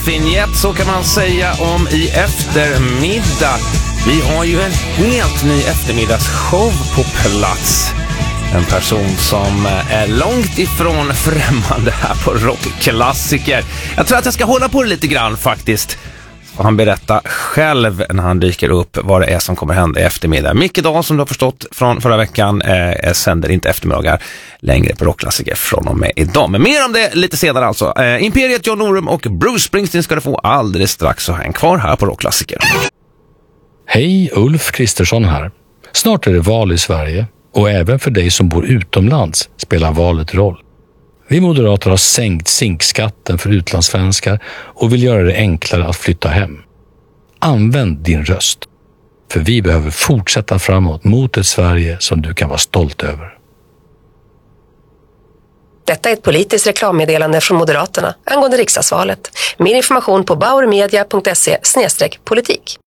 Vignett, så kan man säga om i eftermiddag. Vi har ju en helt ny eftermiddagsshow på plats. En person som är långt ifrån främmande här på Rockklassiker. Jag tror att jag ska hålla på det lite grann faktiskt. Och han berättar själv när han dyker upp vad det är som kommer hända i eftermiddag. Micke Dahl, som du har förstått från förra veckan, sänder inte eftermiddagar längre på Rockklassiker från och med idag. Men mer om det lite senare alltså. Imperiet, John Norum och Bruce Springsteen ska du få alldeles strax, så häng kvar här på Rockklassiker. Hej, Ulf Kristersson här. Snart är det val i Sverige, och även för dig som bor utomlands spelar valet roll. Vi moderater har sänkt zinkskatten för utlandssvenskar och vill göra det enklare att flytta hem. Använd din röst, för vi behöver fortsätta framåt mot ett Sverige som du kan vara stolt över. Detta är ett politiskt reklammeddelande från Moderaterna angående riksdagsvalet. Mer information på bauermedia.se/politik.